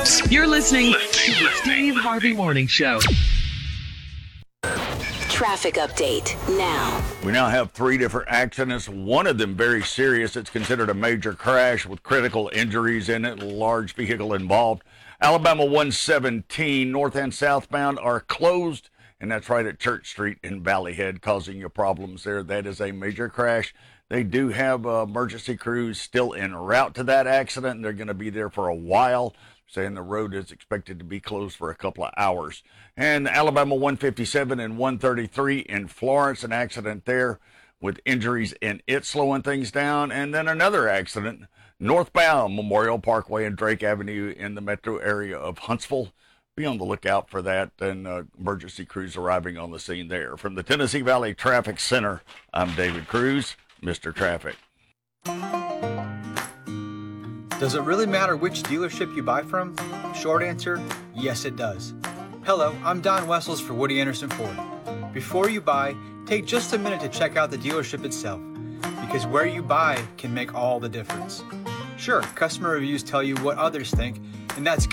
You're listening to the Steve Harvey Morning Show. Traffic update now. We now have 3 different accidents, one of them very serious. It's considered a major crash with critical injuries in it, large vehicle involved. Alabama 117 north and southbound are closed, and that's right at Church Street in Valley Head, causing you problems there. That is a major crash. They do have emergency crews still en route to that accident, and they're going to be there for a while, saying the road is expected to be closed for a couple of hours. And Alabama 157 and 133 in Florence, an accident there with injuries in it slowing things down. And then another accident northbound Memorial Parkway and Drake Avenue in the metro area of Huntsville. Be on the lookout for that, and emergency crews arriving on the scene there. From the Tennessee Valley Traffic Center, I'm David Cruz, Mr. Traffic. Does it really matter which dealership you buy from? Short answer, yes it does. Hello, I'm Don Wessels for Woody Anderson Ford. Before you buy, take just a minute to check out the dealership itself, because where you buy can make all the difference. Sure, customer reviews tell you what others think, and that's